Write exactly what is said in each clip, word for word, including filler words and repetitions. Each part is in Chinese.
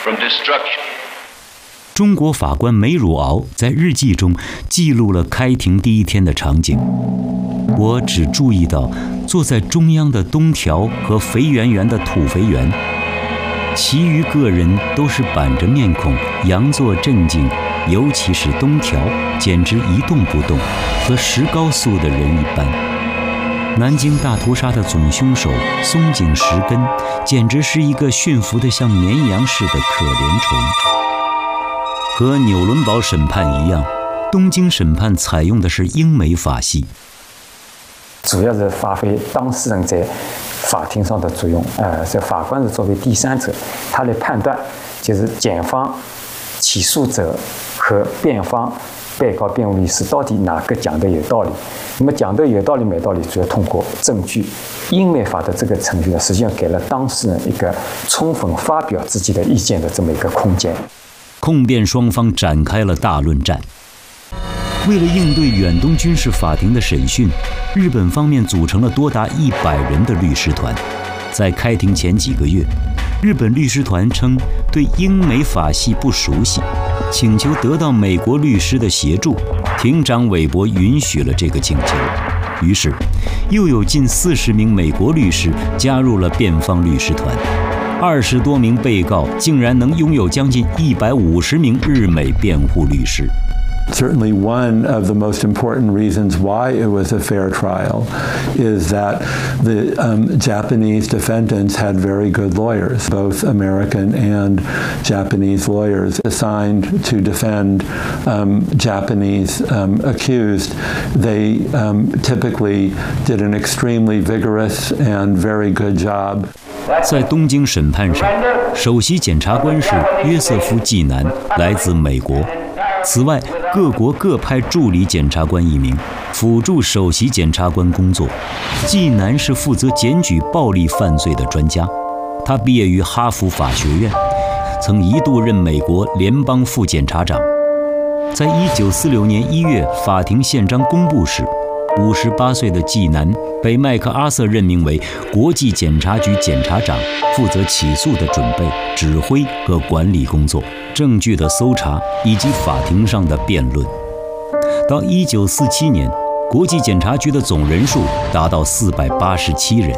from destruction. 中国法官梅汝敖在日记中记录了开庭第一天的场景。我只注意到坐在中央的东条和肥圆圆的土肥圆，其余个人都是板着面孔，佯作镇静，尤其是东条，简直一动不动，和石膏塑的人一般。南京大屠杀的总凶手松井石根，简直是一个驯服得像绵羊似的可怜虫。和纽伦堡审判一样，东京审判采用的是英美法系， 主要是发挥当事人在法庭上的作用。呃，这法官是作为第三者，他来判断就是检方、起诉者和辩方、被告辩护律师到底哪个讲的有道理。那么讲的有道理没道理，主要通过证据。英美法的这个程序呢，实际上给了当事人一个充分发表自己的意见的这么一个空间。 控辩双方展开了大论战。为了应对远东军事法庭的审讯，日本方面组成了多达一百人的律师团。在开庭前几个月，日本律师团称对英美法系不熟悉，请求得到美国律师的协助。庭长韦伯允许了这个请求，于是又有近四十名美国律师加入了辩方律师团。二十多名被告竟然能拥有将近一百五十名日美辩护律师。 Certainly one of the most important reasons why it was a fair trial is that the um, Japanese defendants had very good lawyers, both American and Japanese lawyers assigned to defend um, Japanese um, accused. They um, typically did an extremely vigorous and very good job. 在东京审判上，首席检察官是约瑟夫·纪南，来自美国。此外，各国各派助理检察官一名，辅助首席检察官工作。纪南是负责检举暴力犯罪的专家，他毕业于哈佛法学院，曾一度任美国联邦副检察长。在一九四六年一月法庭宪章公布时，五十八岁的纪南被麦克阿瑟任命为国际检察局检察长，负责起诉的准备、指挥和管理工作、证据的搜查以及法庭上的辩论。到一九四七年，国际检察局的总人数达到四百八十七人。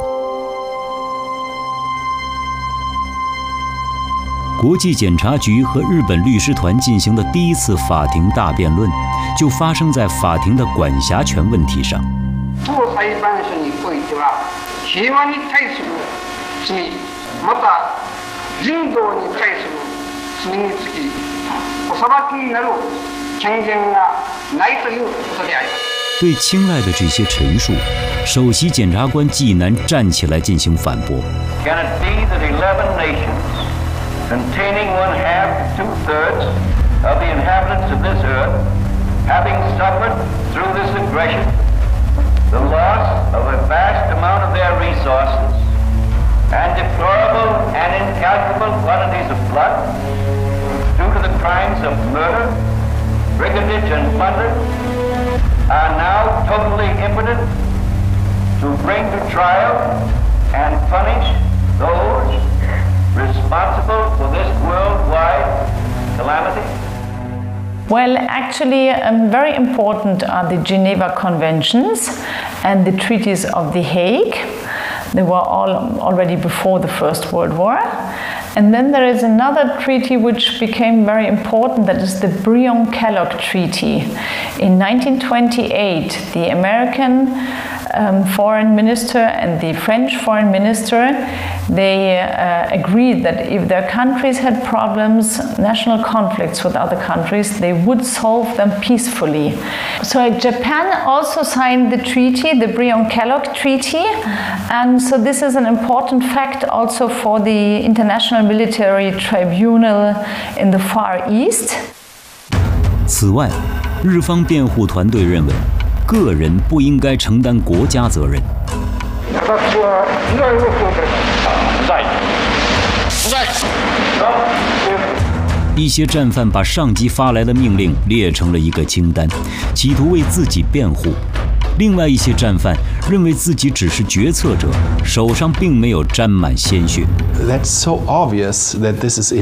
国际检察局和日本律师团进行的第一次法庭大辩论，就发生在法庭的管辖权问题上。 当裁判所においては、平和に対する罪、また人道に対する罪につき、お裁きになる権限がないということであります。 对青睐的这些陈述，首席检察官纪南站起来进行反驳。 Can it be that eleven nations, containing one half to two thirds of the inhabitants of this earth, having suffered through this aggression the loss of a vast amount of their resources and deplorable and incalculable quantities of blood due to the crimes of murder, brigandage, and plunder, are now totally impotent to bring to trial and punish those responsible for this worldwide calamity? Well, actually, um, very important are the Geneva Conventions and the treaties of The Hague. They were all already before the First World War. And then there is another treaty which became very important, that is the Brion-Kellogg Treaty. In nineteen twenty-eight, the American um, foreign minister and the French foreign minister, they uh, agreed that if their countries had problems, national conflicts with other countries, they would solve them peacefully. So Japan also signed the treaty, the Brion-Kellogg Treaty, and so this is an important fact also for the International Military Tribunal in the Far East. 此外，日方辩护团队认为，个人不应该承担国家责任。一些战犯把上级发来的命令列成了一个清单，企图为自己辩护。另外一些战犯认为自己只是决策者，手上并没有沾满鲜血。 That's so obvious that this is